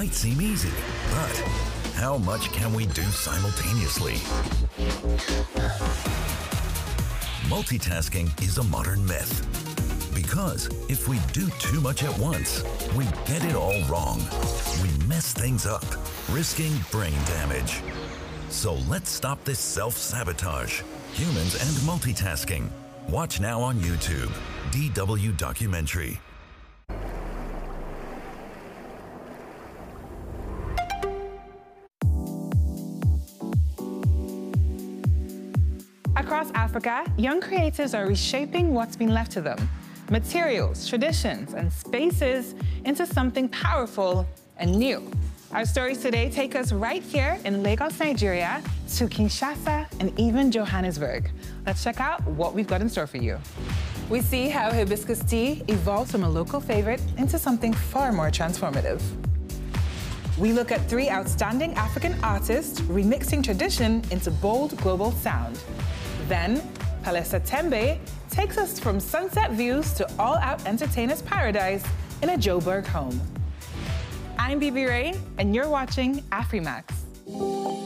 might seem easy, but how much can we do simultaneously? Multitasking is a modern myth. Because if we do too much at once, we get it all wrong. We mess things up, risking brain damage. So let's stop this self-sabotage. Humans and multitasking. Watch now on YouTube. DW Documentary. Across Africa, young creatives are reshaping what's been left to them. Materials, traditions, and spaces into something powerful and new. Our stories today take us right here in Lagos, Nigeria, to Kinshasa and even Johannesburg. Let's check out what we've got in store for you. We see how hibiscus tea evolved from a local favorite into something far more transformative. We look at 3 outstanding African artists remixing tradition into bold global sound. Then, Palesa Tembe takes us from sunset views to all-out entertainer's paradise in a Joburg home. I'm Bibi Ray, and you're watching Afrimax.